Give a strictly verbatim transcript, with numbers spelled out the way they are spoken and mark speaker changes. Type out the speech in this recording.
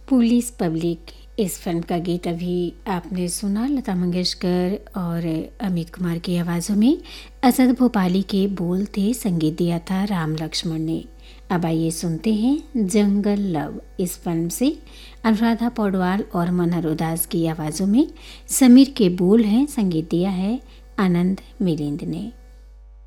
Speaker 1: Police public, इस film का गीत अभी आपने सुना लता मंगेशकर और अमित कुमार की आवाज़ों में। असद भोपाली के बोल थे, संगीत दिया था राम लक्ष्मण ने। अब आइए सुनते हैं जंगल लव, इस फिल्म से अनुराधा पौडवाल और मनहर उदास की आवाज़ों में। समीर के बोल हैं, संगीत दिया है आनंद मिलिंद ने।